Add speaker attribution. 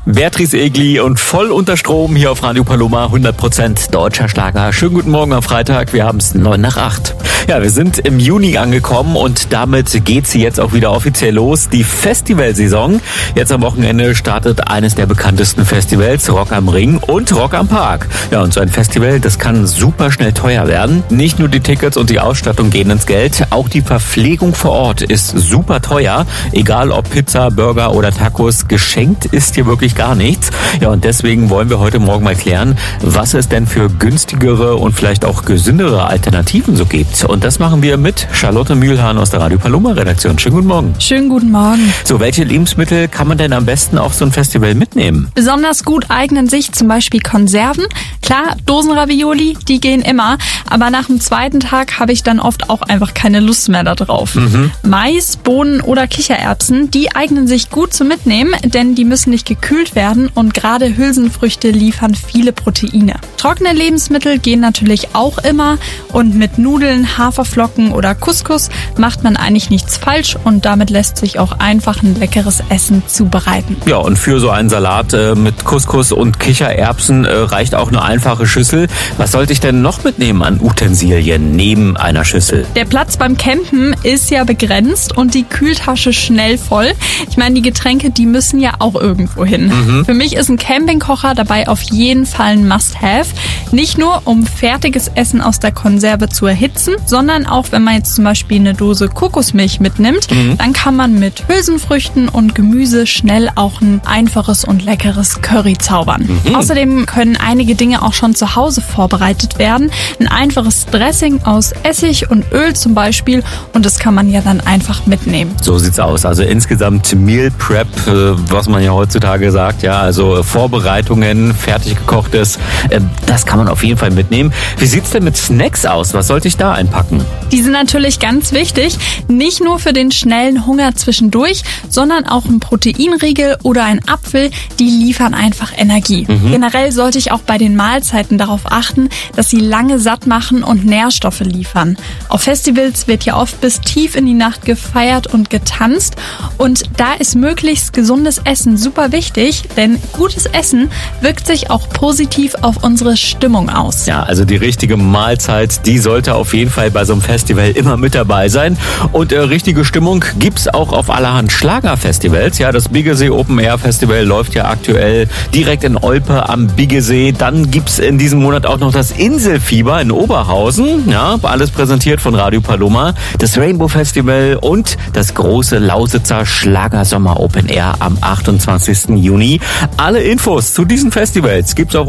Speaker 1: Beatrice Egli und voll unter Strom hier auf Radio Paloma, 100% deutscher Schlager. Schönen guten Morgen am Freitag, wir haben es 7:09. Ja, wir sind im Juni angekommen und damit geht sie jetzt auch wieder offiziell los, die Festivalsaison. Jetzt am Wochenende startet eines der bekanntesten Festivals, Rock am Ring und Rock am Park. Ja, und so ein Festival, das kann super schnell teuer werden. Nicht nur die Tickets und die Ausstattung gehen ins Geld, auch die Verpflegung vor Ort ist super teuer. Egal ob Pizza, Burger oder Tacos, geschenkt ist hier wirklich gar nichts. Ja, und deswegen wollen wir heute Morgen mal klären, was es denn für günstigere und vielleicht auch gesündere Alternativen so gibt. Und das machen wir mit Charlotte Mühlhahn aus der Radio Paloma Redaktion. Schönen guten Morgen.
Speaker 2: Schönen guten Morgen.
Speaker 1: So, welche Lebensmittel kann man denn am besten auf so ein Festival mitnehmen?
Speaker 2: Besonders gut eignen sich zum Beispiel Konserven. Klar, Dosenravioli, die gehen immer. Aber nach dem zweiten Tag habe ich dann oft auch einfach keine Lust mehr da drauf. Mais, Bohnen oder Kichererbsen, die eignen sich gut zum Mitnehmen, denn die müssen nicht gekühlt werden und gerade Hülsenfrüchte liefern viele Proteine. Trockene Lebensmittel gehen natürlich auch immer und mit Nudeln, Haferflocken oder Couscous macht man eigentlich nichts falsch und damit lässt sich auch einfach ein leckeres Essen zubereiten.
Speaker 1: Ja, und für so einen Salat mit Couscous und Kichererbsen reicht auch eine einfache Schüssel. Was sollte ich denn noch mitnehmen an Utensilien neben einer Schüssel?
Speaker 2: Der Platz beim Campen ist ja begrenzt und die Kühltasche schnell voll. Ich meine, die Getränke, die müssen ja auch irgendwo hin. Für mich ist ein Campingkocher dabei auf jeden Fall ein Must-Have. Nicht nur, um fertiges Essen aus der Konserve zu erhitzen, sondern auch, wenn man jetzt zum Beispiel eine Dose Kokosmilch mitnimmt, dann kann man mit Hülsenfrüchten und Gemüse schnell auch ein einfaches und leckeres Curry zaubern. Außerdem können einige Dinge auch schon zu Hause vorbereitet werden. Ein einfaches Dressing aus Essig und Öl zum Beispiel und das kann man ja dann einfach mitnehmen.
Speaker 1: So sieht's aus. Also insgesamt Meal Prep, was man ja heutzutage sagt, ja, also Vorbereitungen, fertig gekochtes, das kann man auf jeden Fall mitnehmen. Wie sieht's denn mit Snacks aus? Was sollte ich da einpacken?
Speaker 2: Die sind natürlich ganz wichtig, nicht nur für den schnellen Hunger zwischendurch, sondern auch ein Proteinriegel oder ein Apfel, die liefern einfach Energie. Generell sollte ich auch bei den Mahlzeiten darauf achten, dass sie lange satt machen und Nährstoffe liefern. Auf Festivals wird ja oft bis tief in die Nacht gefeiert und getanzt und da ist möglichst gesundes Essen super wichtig, denn gutes Essen wirkt sich auch positiv auf unsere Stimmung aus.
Speaker 1: Ja, also die richtige Mahlzeit, die sollte auf jeden Fall bei so einem Festival immer mit dabei sein. Und richtige Stimmung gibt's auch auf allerhand Schlagerfestivals. Ja, das Biggesee Open Air Festival läuft ja aktuell direkt in Olpe am Biggesee. Dann gibt's in diesem Monat auch noch das Inselfieber in Oberhausen. Ja, alles präsentiert von Radio Paloma. Das Rainbow Festival und das große Lausitzer Schlagersommer Open Air am 28. Juni. Alle Infos zu diesen Festivals gibt's auf